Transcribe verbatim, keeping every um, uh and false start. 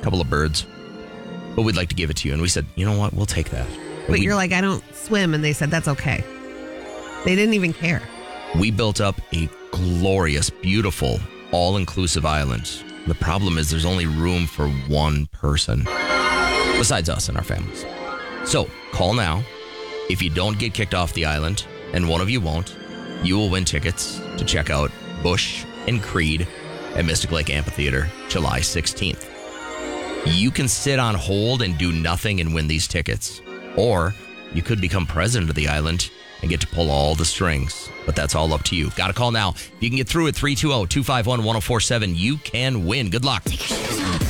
couple of birds, but we'd like to give it to you. And we said, you know what? We'll take that. And But we, you're like, I don't swim. And they said, that's okay. They didn't even care. we built up a glorious, beautiful, all-inclusive island. The problem is there's only room for one person besides us and our families. So call now. If you don't get kicked off the island, and one of you won't, you will win tickets to check out Bush and Creed at Mystic Lake Amphitheater July sixteenth. You can sit on hold and do nothing and win these tickets. Or you could become president of the island and get to pull all the strings. But that's all up to you. Got to call now. If you can get through at three two zero, two five one, one zero four seven, you can win. Good luck.